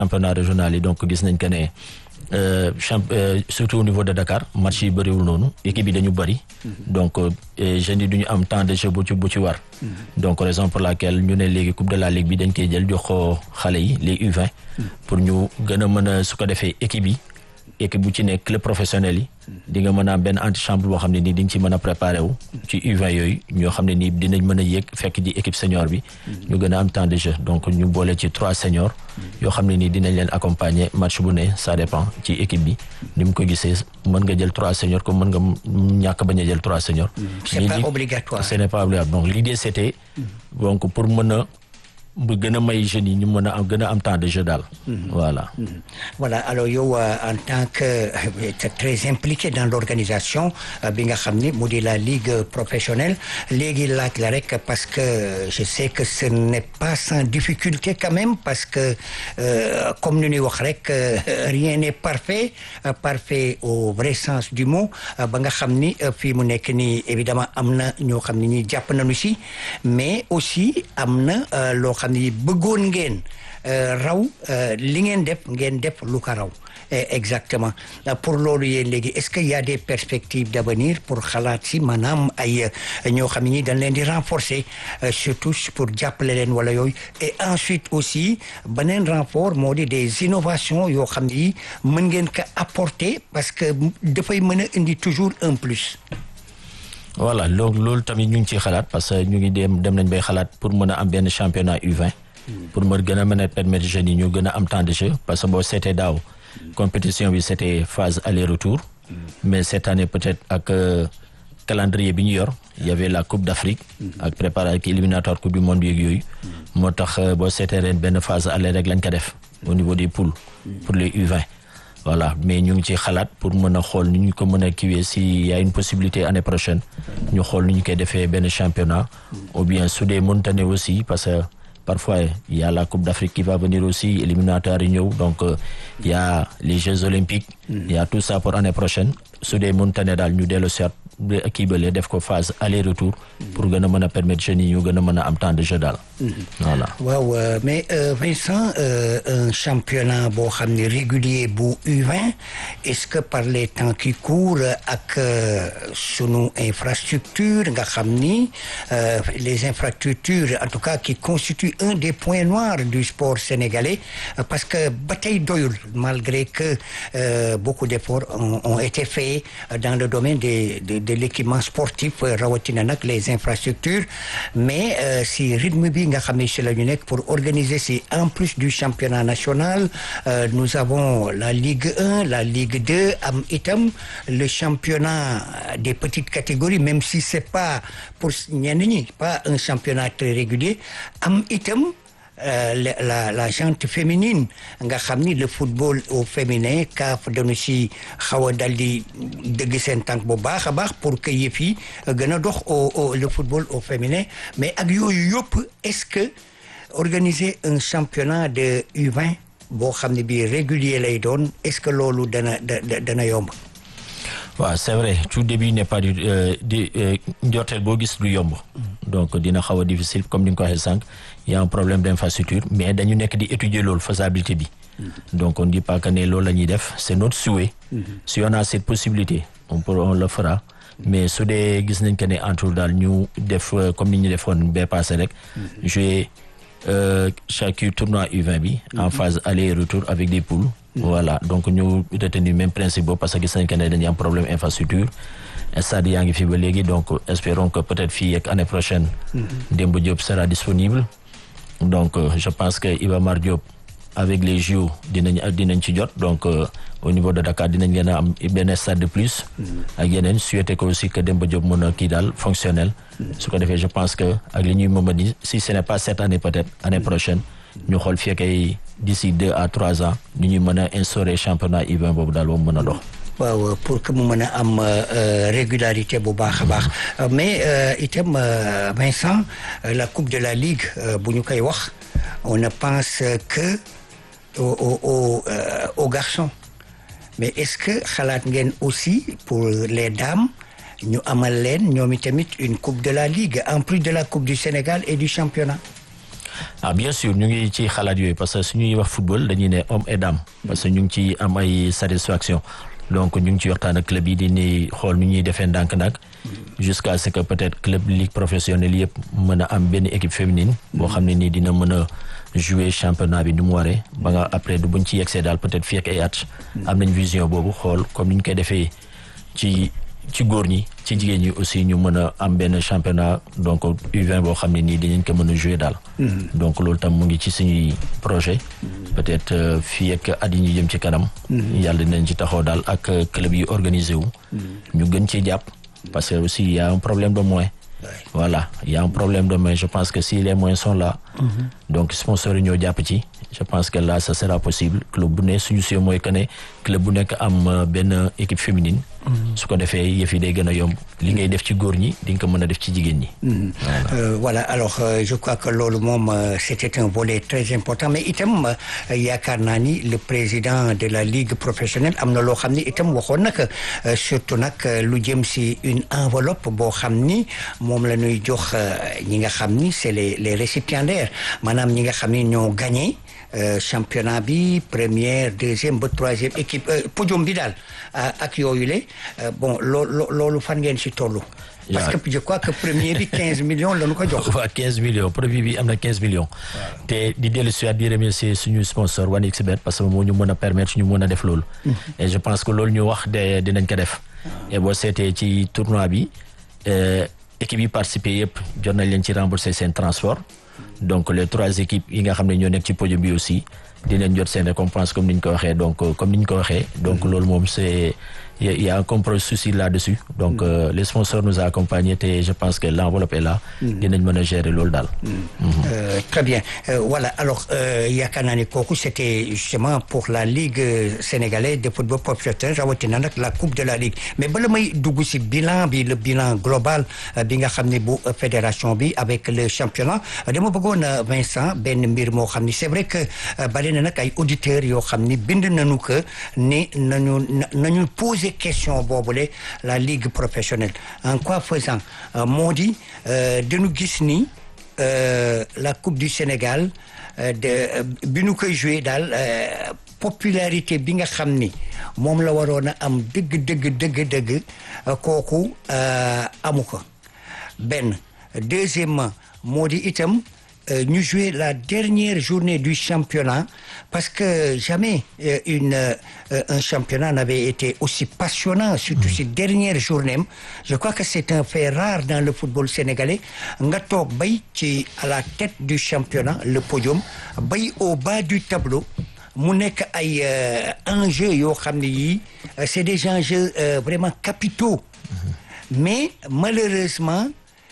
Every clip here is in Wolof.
championnat régional yi donc gis nañ que ne surtout au niveau de Dakar match yi bëriwul noonu équipe yi dañu bëri donc jeunes yi duñu am temps de jeu bu ci war donc raison pour laquelle ñu ne léegi coupe de la ligue bi dañ koy jël jox ko xale yi les U20 pour ñu gën a mën a su ko defee équipe bu ci nekk club professionnel yi di nga mën a am benn antichambre boo xam ne nii di nga ci mën a préparé wu ci U20 yooyu ñoo xam ne nii dinañ mën a yéeg fekk ji équipe senior bi ñu gën a am temps de jeu donc ñu boole ci 3 seniors yoo xam ne nii dinañ leen accompagner match bu ne ça dépend ci équipe bi ni mu ko gisee mën nga jël 3 seniors comme mën nga ñàkk bañ a jël 3 seniors. C'est pas obligatoire. Ce n'est pas obligatoire donc l'idée c'était donc pour mën a bu gën a may jeunes yi ñu mën a am gën a am temps de jeu daal. Voilà. Voilà alors yow en tant que très impliqué dans l'organisation bi nga xam ni mu di la ligue professionnelle léegi laaj la rek parce que je sais que ce n'est pas sans difficulté quand même parce que comme ni ñuy wax rek rien n'est parfait au vrai sens du mot ba nga xam ni fii mu nekk nii évidemment am na ñoo xam ne ñi jàpp nañu si mais aussi am na loo xam ne bëggoon ngeen raw li ngeen def lu ko raw exactement pour loolu yéen léegi est-ce qu'il y a des perspectives d'avenir pour xalaat si maanaam ay ñoo xam ne ñi dañ leen di renforcer surtout pour jàppale leen wala yooyu et ensuite aussi beneen renfort moo di des innovations yoo xam ne yi mën ngeen ko apporter parce que dafay mën a indi toujours un plus. Voilà loolu tamit ñu ngi ciy xalaat parce que ñu ngi dem nañ bay xalaat pour mën a am benn championnat U20 pour mën gën a mën a permettre jeunes yi ñu gën a am temps de jeu parce que boo seetee daaw compétition bi c'était phase aller-retour mais cette année peut-être ak calendrier bi ñu yor il y avait la coupe d'Afrique ak préparation ak éliminatoire coupe du monde yeeg yooyu moo tax boo seetee ren benn phase aller rek lañ ko def au niveau des poules pour les U20. Voilà mais ñu ngi ci xalaat pour mën a xool ni ñu ko mën a kiiwee si y a une possibilité année prochaine ñu xool ni ñu koy defee benn championnat ou bien su dee mënta ne aussi parce que parfois il y a la Coupe d'Afrique qui va venir aussi éliminatoire yi ñëw donc il y a les Jeux olympiques il y a tout ça pour année prochaine su dee mënta ne daal ñu dellu seet kii bale def ko phase aller-retour pour gën a mën a permettre jeunes yi ñu gën a mën a am temps de jeu daal. Voilà. waaw mais Vincent un championnat boo xam ne régulier bu U20 est-ce que par les temps qui courent ak sunu infrastructure nga xam ni les infrastructures en tout cas qui constituent un des points noirs du sport sénégalais parce que ba tey doyul malgré que beaucoup d'efforts ont été faits dans le domaine de l'équipement sportif rawatina nag les infrastructures mais si rythme bi nga xam ne si la ñu nekk pour organiser si en plus du championnat national nous avons la Ligue 1 la Ligue 2 am itam le championnat des petites catégories même si c'est pas pour ñenn ñi pas un championnat très régulier am itam la gente féminine nga xam ni le football au féminin CAF dañu si xaw a dal di dëgg seen tànk bu baax a baax pour que yëf yi gën a dox le football au féminin mais ak yooyu yëpp est-ce que organiser un championnat de U20 boo xam ne bii régulier lay doon est-ce que loolu dana yomb. waaw c'est vrai tout début n'est pas di njorteel boo gis du yomb donc dina xaw a difficile comme ni nga ko waxee sànq il y a un problème d'infrastructure mais dañu nekk di étudier loolu faisabilité bi donc on dit pas que ne loolu la ñuy def c'est notre souhait si on a cette possibilité on le fera mais su dee gis nañ que ne entre daal ñu def comme ni ñu defoon bee passé rek jouer chaque tournoi U20 bi en phase aller et retour avec des poules. Voilà donc ñu retenir même principe boobu parce que gis nañ que ne dañuy am problème infrastructure stade yaa ngi fi ba léegi donc espérons que peut-être fii ak année prochaine Demba Diop sera disponible donc je pense que Iba Mar Diop avec les JO dinañ ci jot donc au niveau de Dakar dinañ leen a am benn stade de plus ak yeneen souhaité que aussi que Demba Diop mën a kii daal fonctionnel su ko defee je pense que ak li ñuy mëbadi si ce n'est pas cette année peut-être année prochaine ñu xool fii ak ay d'ici 2 à 3 ans ni ñuy mën a instaurer championnat U20 boobu daal boobu mën a dox. waaw pour que mu mën a am régularité bu baax a baax mais itam Vincent la coupe de la ligue bu ñu koy wax on ne pense que aux garçons mais est-ce que xalaat ngeen aussi pour les dames ñu amal leen ñoom itamit une coupe de la ligue en plus de la coupe du Sénégal et du championnat. ah bien sûr ñu ngi ci xalaat yooyu parce que suñuy wax football dañuy ne homme et dame parce que ñu ngi ci am ay satisfaction donc ñu ngi ci waxtaan ak club yi di ni xool nu ñuy defee ndànk-ndànk jusqu'à ce que peut-être club ligue professionnelle yëpp mën a am benn équipe féminine boo xam ne nii dina mën a jouer championnat bi ni mu waree ba nga après du buñ ci yegsee daal peut-être fii ak ay at am nañ vision boobu xool comme ni ñu koy defee ci góor ñi ci jigéen ñi aussi ñu mën a am benn championnat donc U20 boo xam ne nii dinañ ko mën a jouer daal. donc loolu tam mu ngi ci suñuy projet. peut-être fii ak at yi ñu jëm ci kanam. yàlla dinañ ci taxaw daal ak club yi organisé wu. ñu gën ci jàpp parce que aussi il y a un problème de moyens. voilà il y a un problème de moyens je pense que si les moyens sont là. donc sponsors yi ñoo jàpp ci. je pense que là ça sera possible club bu ne suñu si mooy que ne club bu nekk am benn équipe féminine. su ko defee yëf yi day gën a yomb li ngay def ci góor ñi di nga ko mën a def ci jigéen ñi. voilà alors je crois que loolu moom c'était un volet très important mais itam yaakaar naa ni le président de la ligue professionnelle am na loo xam ni itam waxoon nag surtout nag lu jëm si une enveloppe boo xam ni moom la ñuy jox ñi nga xam ni c'est les récipiendaires maanaam ñi nga xam ni ñoo gagné. championnat bi première deuxième ba troisième équipe podium bi daal ak yooyu la bon loolu fan ngeen ci tollu parce que je crois que premier bi 15 millions la ñu ko jox. waaw 15 millions premier bi am na 15 millions. te di dellu si waat di remercier suñu sponsor 1xBet parce que moo ñu mën a permettre ñu mën a def loolu. et je pense que loolu ñu wax dinañ ko def. et boo seetee ci tournoi bi équipe yi participé yëpp jot nañ leen ci rembourser seen transport. donc les 3 équipes yi nga xam ne ñoo nekk ci podium bi aussi dinañ jot seen récompense comme ni ñu ko waxee donc comme ni ñu ko waxee donc loolu moom c'est il y a un gros souci là-dessus donc les sponsors nous accompagnent et je pense que l'enveloppe est là dinañ mën a gérer loolu daal. Très bien voilà alors yaakaar naa ne kooku c'était justement pour la ligue sénégalaise de football professionnel rawatina nag la coupe de la ligue mais bala may dugg ci bilan bi le bilan global bi nga xam ne bu fédération bi avec le championnat dama bëggoon Vincent benn mbir moo xam ni c'est vrai que bari na nag ay auditeurs yoo xam ni bind nañu que ni nañu poser question boobule la ligue professionnelle en quoi faisant moo di dañu gis ni la coupe du Sénégal bi ñu koy joué daal popularité bi nga xam ni moom la waroon a am dëgg kooku amu ko benn deuxièmement moo di itam ñu jouer la dernière journée du championnat parce que jamais un championnat n'avait été aussi passionnant surtout ces dernières journées je crois que c'est un fait rare dans le football sénégalais nga toog bay ci à la tête du championnat le podium bay au bas du tableau mu nekk ay enjeux yoo xam ne yii c'est des enjeux vraiment capitaux mais malheureusement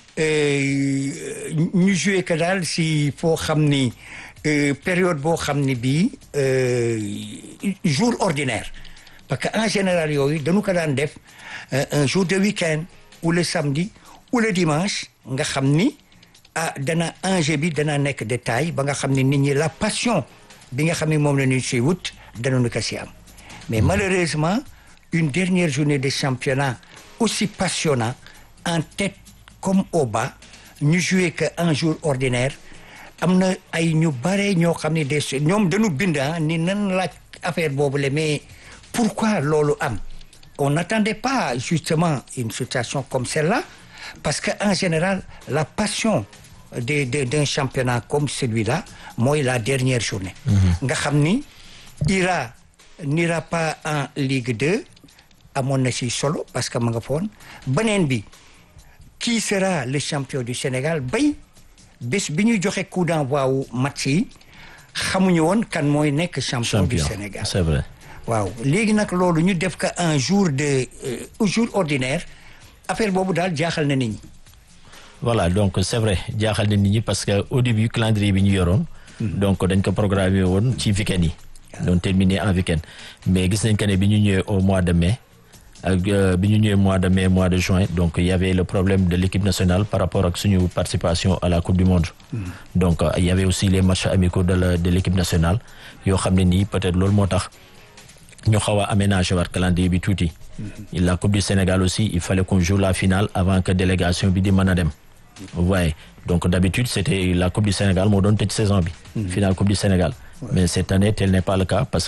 ñu joué que daal si foo xam ni période boo xam ni bii jour ordinaire parce que en général yooyu dañu ko daan def un jour de week-end ou le samedi ou le dimanche nga xam ni dana enjeu bi dana nekk détail ba nga xam ni nit ñi la passion bi nga xam ni moom la ñuy si wut danañu ko si am mais malheureusement une dernière journée de championnat aussi passionnant en tête comme au bas ñu joué que un jour ordinaire am na ay ñu bare ñoo xam ne des ñoom dañu bind ni nan laaj affaire boobu la mais pourquoi loolu am on n'attendait pas justement une situation comme celle-là parce que en général la passion d'un championnat comme celui-là mooy la dernière journée nga xam ni n'ira pas en Ligue 2 amoon na ci solo parce que ma nga foon beneen bi qui sera le champion du Sénégal bay bés bi ñuy joxe coup d'envoi wu match yi xamuñu woon kan mooy nekk champion du Sénégal c'est vrai waaw léegi nag loolu ñu def ko un jour ordinaire affaire boobu daal jaaxal na nit ñi voilà donc c'est vrai jaaxal na nit ñi parce que au début calendrier bi ñu yoroon donc dañ ko programmé woon ci week-end yi donc terminé en week-end mais gis nañ que ne bi ñu ñëwee au mois de mai ak bi ñu ñëwee mois de mai mois de juin donc il y avait le problème de l'équipe nationale par rapport ak suñu participation à la coupe du monde donc il y avait aussi les matchs amicaux de l'équipe nationale yoo xam ne nii peut-être loolu moo tax ñu xaw a aménager waat calendrier bi tuuti la coupe du Sénégal aussi il fallait qu'on joue la finale avant que délégation bi di mën a dem Ouais. Donc d'habitude c'était la Coupe du Sénégal moo doon tëj saison bi. Finale Coupe du Sénégal. Mais cette année tel n'est pas le cas parce